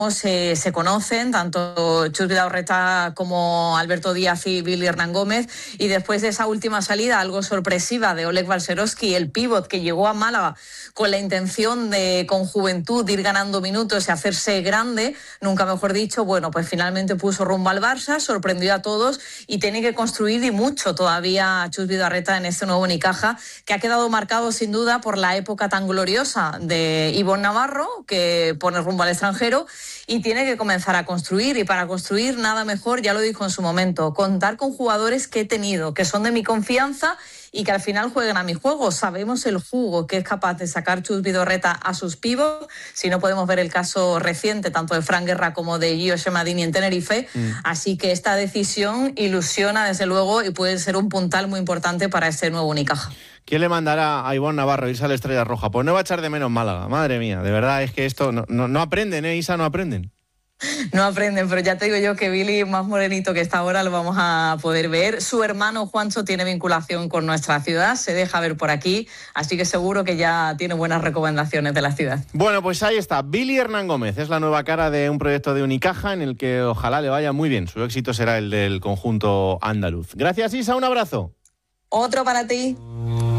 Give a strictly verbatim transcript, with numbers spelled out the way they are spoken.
Se, se conocen, tanto Chus Vidaurreta como Alberto Díaz y Billy Hernán Gómez, y después de esa última salida algo sorpresiva de Oleg Balcerowski, el pívot que llegó a Málaga con la intención de, con juventud, de ir ganando minutos y hacerse grande, nunca mejor dicho, bueno, pues finalmente puso rumbo al Barça, sorprendió a todos y tiene que construir y mucho todavía Chus Vidaurreta en este nuevo Unicaja, que ha quedado marcado sin duda por la época tan gloriosa de Ivonne Navarro, que pone rumbo al extranjero, y tiene que comenzar a construir, y para construir nada mejor, ya lo dijo en su momento, contar con jugadores que he tenido, que son de mi confianza y que al final jueguen a mi juego. Sabemos el jugo que es capaz de sacar Chus Vidaurreta a sus pibos, si no podemos ver el caso reciente tanto de Fran Guerra como de Gio Shemadini en Tenerife, mm. así que esta decisión ilusiona desde luego y puede ser un puntal muy importante para este nuevo Unicaja. ¿Quién le mandará a Ivonne Navarro irse a la Estrella Roja? Pues no va a echar de menos Málaga, madre mía, de verdad es que esto no, no, no aprenden, ¿eh, Isa? No aprenden. No aprenden, pero ya te digo yo que Billy, más morenito que está ahora, lo vamos a poder ver. Su hermano Juancho tiene vinculación con nuestra ciudad, se deja ver por aquí, así que seguro que ya tiene buenas recomendaciones de la ciudad. Bueno, pues ahí está, Billy Hernán Gómez, es la nueva cara de un proyecto de Unicaja en el que ojalá le vaya muy bien. Su éxito será el del conjunto andaluz. Gracias, Isa, un abrazo. Otro para ti.